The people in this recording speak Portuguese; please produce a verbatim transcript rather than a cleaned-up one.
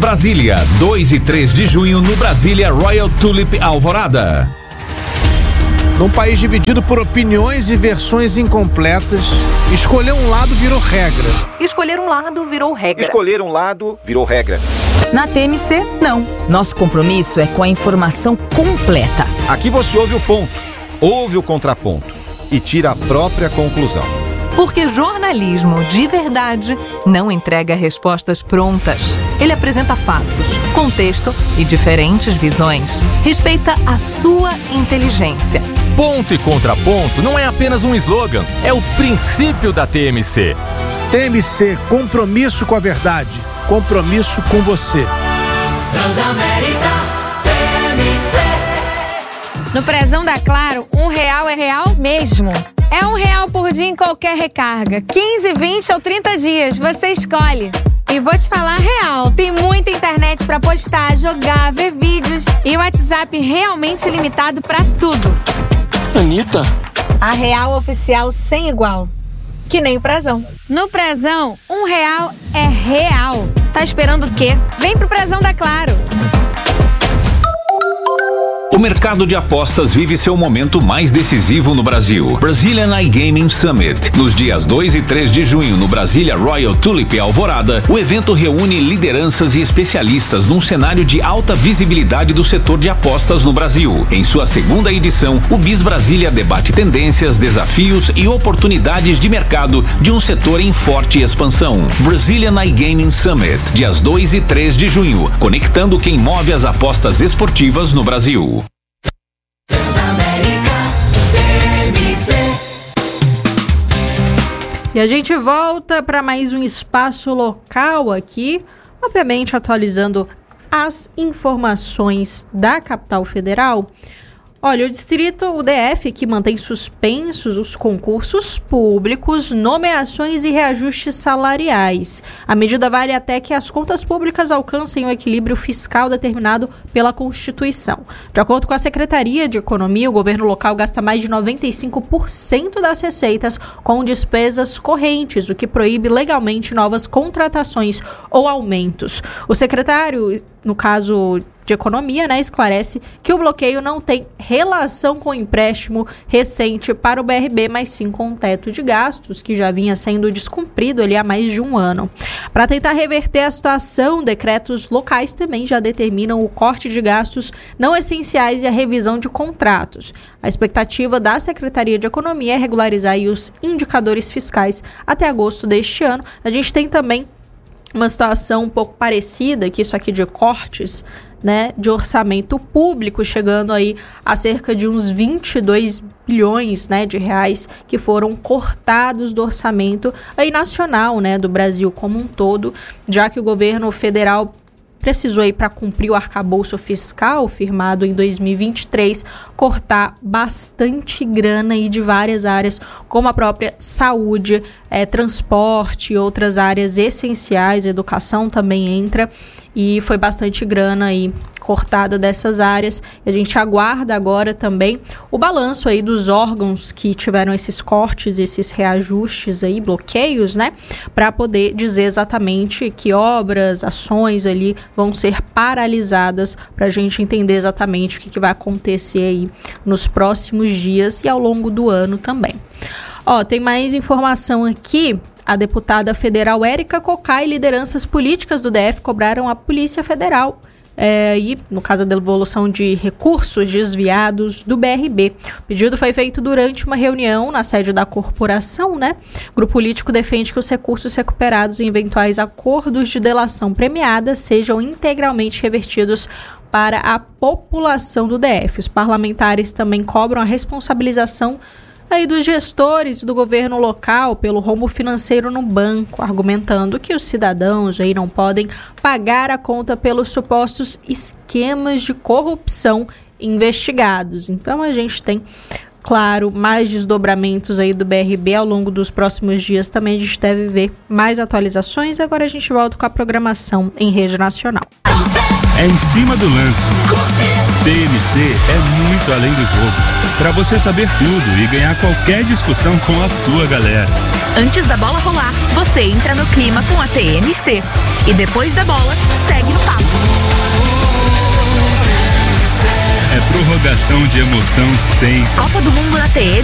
Brasília, dois e três de junho no Brasília Royal Tulip Alvorada. Num país dividido por opiniões e versões incompletas, escolher um lado virou regra. Escolher um lado virou regra. Escolher um lado virou regra. Na T M C, não. Nosso compromisso é com a informação completa. Aqui você ouve o ponto, ouve o contraponto e tira a própria conclusão. Porque jornalismo de verdade não entrega respostas prontas. Ele apresenta fatos, contexto e diferentes visões. Respeita a sua inteligência. Ponto e contraponto não é apenas um slogan, é o princípio da T M C. T M C, compromisso com a verdade, compromisso com você. Transamérica T M C. No Prezão da Claro, um real é real mesmo. É um real por dia em qualquer recarga. quinze, vinte ou trinta dias, você escolhe. E vou te falar real, tem muita internet pra postar, jogar, ver vídeos. E o WhatsApp realmente limitado pra tudo. Anitta. A real oficial sem igual. Que nem o Prezão. No Prezão, um real é real. Tá esperando o quê? Vem pro Prezão da Claro. O mercado de apostas vive seu momento mais decisivo no Brasil. Brazilian iGaming Summit. Nos dias dois e três de junho, no Brasília Royal Tulip Alvorada, o evento reúne lideranças e especialistas num cenário de alta visibilidade do setor de apostas no Brasil. Em sua segunda edição, o BIS Brasília debate tendências, desafios e oportunidades de mercado de um setor em forte expansão. Brazilian iGaming Summit, dias dois e três de junho, conectando quem move as apostas esportivas no Brasil. E a gente volta para mais um espaço local aqui, obviamente atualizando as informações da capital federal. Olha, o distrito, o D F, que mantém suspensos os concursos públicos, nomeações e reajustes salariais. A medida vale até que as contas públicas alcancem o equilíbrio fiscal determinado pela Constituição. De acordo com a Secretaria de Economia, o governo local gasta mais de noventa e cinco por cento das receitas com despesas correntes, o que proíbe legalmente novas contratações ou aumentos. O secretário, no caso de Economia, né, esclarece que o bloqueio não tem relação com o empréstimo recente para o B R B, mas sim com o teto de gastos, que já vinha sendo descumprido ali há mais de um ano. Para tentar reverter a situação, decretos locais também já determinam o corte de gastos não essenciais e a revisão de contratos. A expectativa da Secretaria de Economia é regularizar aí os indicadores fiscais até agosto deste ano. A gente tem também uma situação um pouco parecida, que isso aqui de cortes, né, de orçamento público, chegando aí a cerca de uns vinte e dois bilhões, né, de reais que foram cortados do orçamento aí nacional, né, do Brasil como um todo, já que o governo federal precisou aí, para cumprir o arcabouço fiscal firmado em dois mil e vinte e três, cortar bastante grana aí de várias áreas, como a própria saúde, é, transporte e outras áreas essenciais, educação também entra, e foi bastante grana aí cortada dessas áreas. A gente aguarda agora também o balanço aí dos órgãos que tiveram esses cortes, esses reajustes aí, bloqueios, né, para poder dizer exatamente que obras, ações ali vão ser paralisadas, para a gente entender exatamente o que, que vai acontecer aí nos próximos dias e ao longo do ano também. Ó, tem mais informação aqui. A deputada federal Érica Cocá e lideranças políticas do D F cobraram a Polícia Federal É, e, no caso da devolução de recursos desviados do B R B. O pedido foi feito durante uma reunião na sede da corporação, né? O grupo político defende que os recursos recuperados em eventuais acordos de delação premiada sejam integralmente revertidos para a população do D F. Os parlamentares também cobram a responsabilização aí dos gestores do governo local pelo rombo financeiro no banco, argumentando que os cidadãos aí não podem pagar a conta pelos supostos esquemas de corrupção investigados. Então a gente tem, claro, mais desdobramentos aí do B R B ao longo dos próximos dias. Também a gente deve ver mais atualizações. Agora a gente volta com a programação em rede nacional. É em cima do lance. T M C é muito além do jogo. Para você saber tudo e ganhar qualquer discussão com a sua galera. Antes da bola rolar, você entra no clima com a T M C. E depois da bola, segue no papo. É prorrogação de emoção sem. Copa do Mundo na T M